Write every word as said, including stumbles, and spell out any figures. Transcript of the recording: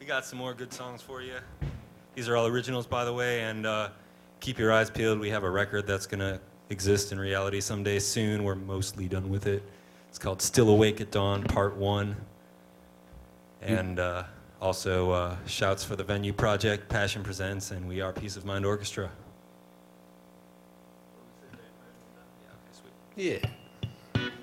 got some more good songs for you. These are all originals, by the way, and uh, keep your eyes peeled. We have a record that's going to exist in reality someday soon. We're mostly done with it. It's called Still Awake at Dawn, Part one. And uh, also uh, shouts for the Venue Project, Passion Presents, and We Are Peace of Mind Orchestra. Yeah.